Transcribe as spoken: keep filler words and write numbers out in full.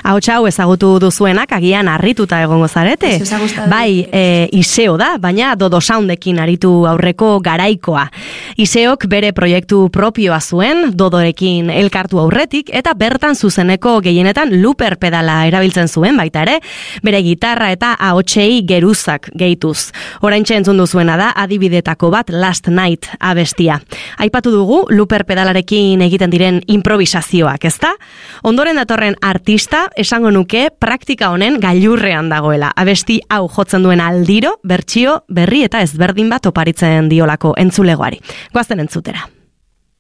Ahotsa hau ezagutu duzuenak agian harrituta egongo zarete. Bai, e, Iseo da, baina Dodo Soundekin aritu aurreko garaikoa. Iseok bere proiektu propioa zuen, Dodorekin elkartu aurretik, eta bertan zuzeneko gehienetan looper pedala erabiltzen zuen baita ere, bere gitarra eta ahotsei geruzak gehituz. Oraintxe entzun duzuena da adibidetako bat Last Night abestia. Aipatu dugu looper pedalarekin egiten diren improvisazioak, ezta? Ondoren datorren artista esango nuke praktika honen gailurrean dagoela. Abesti hau jotzen duen aldiro, bertsio, berri eta ezberdin bat oparitzen diolako entzulegoari. Goazen entzutera.